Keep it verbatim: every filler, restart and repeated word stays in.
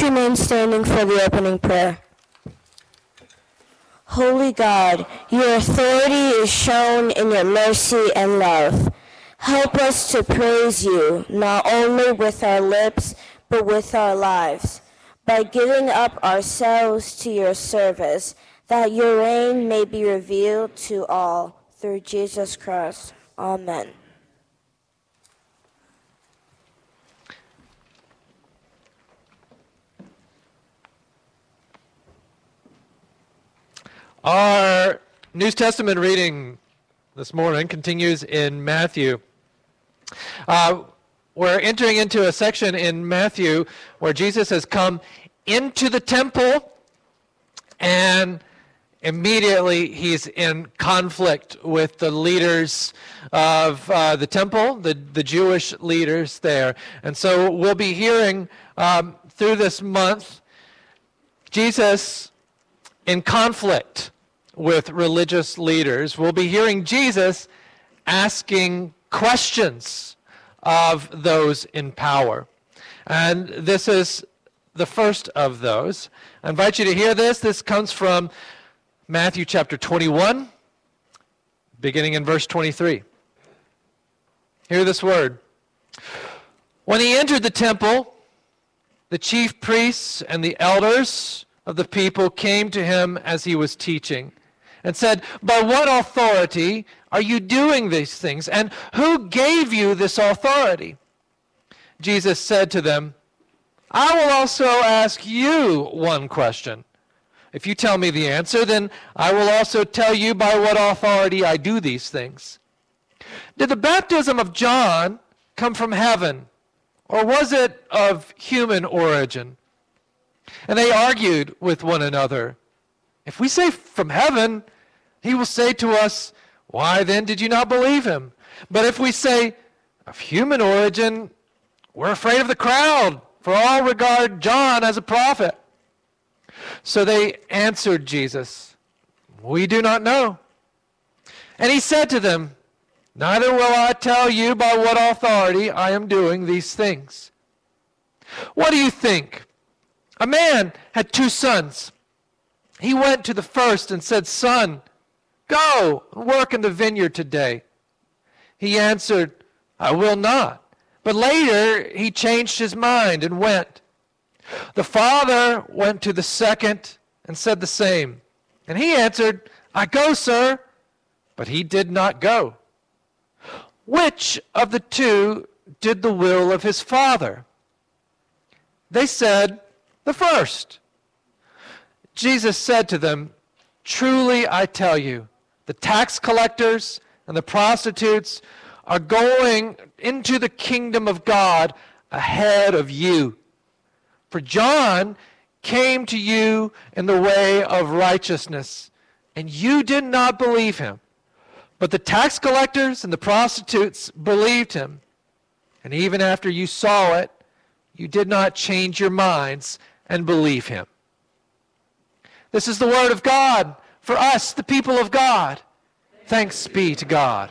Please remain standing for the opening prayer. Holy God, your authority is shown in your mercy and love. Help us to praise you, not only with our lips, but with our lives, by giving up ourselves to your service, that your reign may be revealed to all. Through Jesus Christ. Amen. Our New Testament reading this morning continues in Matthew. Uh, we're entering into a section in Matthew where Jesus has come into the temple, and immediately he's in conflict with the leaders of uh, the temple, the, the Jewish leaders there. And so we'll be hearing um, through this month Jesus in conflict with religious leaders. We'll be hearing Jesus asking questions of those in power. And this is the first of those. I invite you to hear this. This comes from Matthew chapter twenty-one, beginning in verse twenty-three. Hear this word. When he entered the temple, the chief priests and the elders of the people came to him as he was teaching and said, "By what authority are you doing these things? And who gave you this authority?" Jesus said to them, "I will also ask you one question. If you tell me the answer, then I will also tell you by what authority I do these things. Did the baptism of John come from heaven, or was it of human origin?" And they argued with one another. "If we say from heaven, he will say to us, 'Why then did you not believe him?' But if we say of human origin, we're afraid of the crowd, for all regard John as a prophet." So they answered Jesus, "We do not know." And he said to them, "Neither will I tell you by what authority I am doing these things. What do you think? A man had two sons. He went to the first and said, 'Son, go and work in the vineyard today.' He answered, 'I will not.' But later he changed his mind and went. The father went to the second and said the same. And he answered, 'I go, sir.' But he did not go. Which of the two did the will of his father?" They said, "The first." Jesus said to them, "Truly I tell you, the tax collectors and the prostitutes are going into the kingdom of God ahead of you. For John came to you in the way of righteousness, and you did not believe him. But the tax collectors and the prostitutes believed him. And even after you saw it, you did not change your minds and believe him." This is the word of God for us, the people of God. Thanks be to God.